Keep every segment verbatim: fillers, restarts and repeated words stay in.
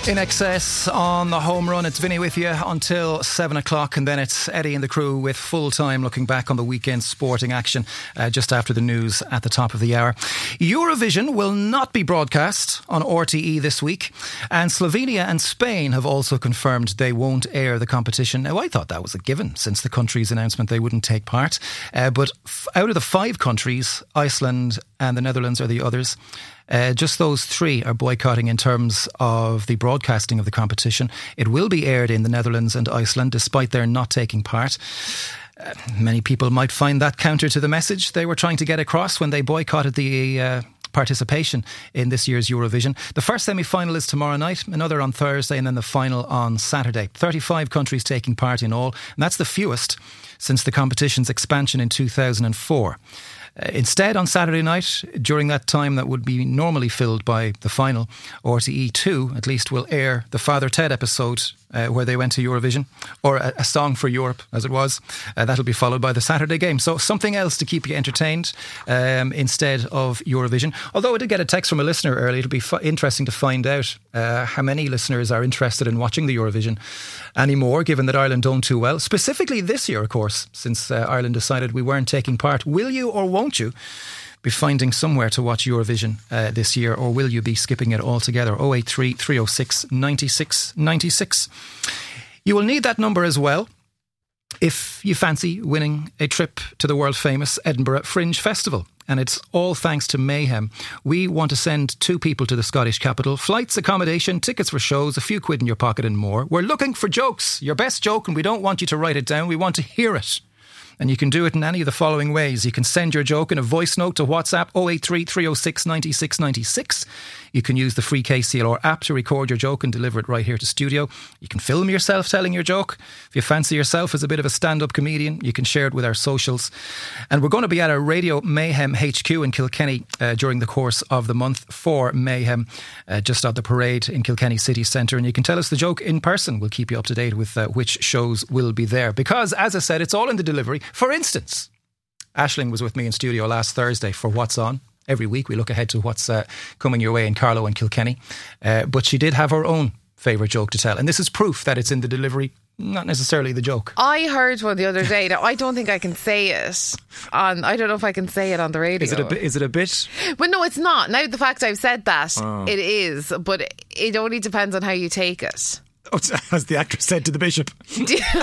In Excess on the home run. It's Vinny with you until seven o'clock, and then it's Eddie and the crew with full time looking back on the weekend sporting action uh, just after the news at the top of the hour. Eurovision will not be broadcast on R T E this week, and Slovenia and Spain have also confirmed they won't air the competition. Now, I thought that was a given since the country's announcement they wouldn't take part, uh, but f- out of the five countries, Iceland and the Netherlands are the others. Uh, just those three are boycotting in terms of the broadcasting of the competition. It will be aired in the Netherlands and Iceland, despite their not taking part. Uh, many people might find that counter to the message they were trying to get across when they boycotted the uh, participation in this year's Eurovision. The first semi-final is tomorrow night, another on Thursday, and then the final on Saturday. thirty-five countries taking part in all, and that's the fewest since the competition's expansion in two thousand four. Uh, instead, on Saturday night, during that time that would be normally filled by the final, R T E two at least will air the Father Ted episode uh, where they went to Eurovision, or a, a song for Europe, as it was. Uh, that'll be followed by the Saturday game. So something else to keep you entertained um, instead of Eurovision. Although I did get a text from a listener earlier, it'll be f- interesting to find out uh, how many listeners are interested in watching the Eurovision anymore, given that Ireland don't do well. Specifically this year, of course, since uh, Ireland decided we weren't taking part. Will you or won't you be finding somewhere to watch Eurovision uh, this year, or will you be skipping it altogether? oh eight three, three oh six, nine six nine six. You will need that number as well if you fancy winning a trip to the world famous Edinburgh Fringe Festival. And it's all thanks to Mayhem. We want to send two people to the Scottish capital. Flights, accommodation, tickets for shows, a few quid in your pocket and more. We're looking for jokes, your best joke, and we don't want you to write it down. We want to hear it. And you can do it in any of the following ways. You can send your joke in a voice note to WhatsApp oh eight three, three oh six, nine six nine six. You can use the free K C L R app to record your joke and deliver it right here to studio. You can film yourself telling your joke. If you fancy yourself as a bit of a stand-up comedian, you can share it with our socials. And we're going to be at our Radio Mayhem H Q in Kilkenny uh, during the course of the month for Mayhem, uh, just at the parade in Kilkenny City Centre. And you can tell us the joke in person. We'll keep you up to date with uh, which shows will be there. Because, as I said, it's all in the delivery. For instance, Aisling was with me in studio last Thursday for What's On. Every week we look ahead to what's uh, coming your way in Carlow and Kilkenny. Uh, but she did have her own favourite joke to tell. And this is proof that it's in the delivery, not necessarily the joke. I heard one the other day. Now, I don't think I can say it on, I don't know if I can say it on the radio. Is it a bit? Is it a bit? Well, no, it's not. Now, the fact I've said that, oh. It is. But it only depends on how you take it. Oh, as the actress said to the bishop. So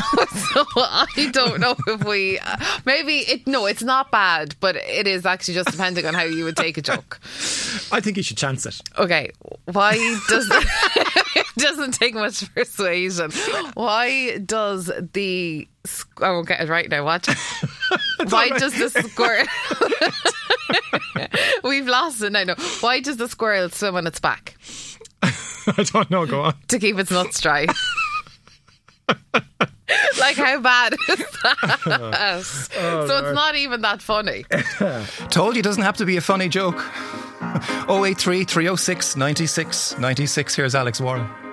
I don't know if we uh, maybe it no it's not bad, but it is actually just depending on how you would take a joke. I think you should chance it. Okay, why does it doesn't take much persuasion? Why does the I won't get it right now, watch. Why right. does the squirrel we've lost it now no. Why does the squirrel swim on its back? I don't know, go on. To keep its nuts dry. Like, how bad is that? Oh, so Lord. It's not even that funny. Told you it doesn't have to be a funny joke. oh eight three, three oh six, nine six nine six. Here's Alex Warren.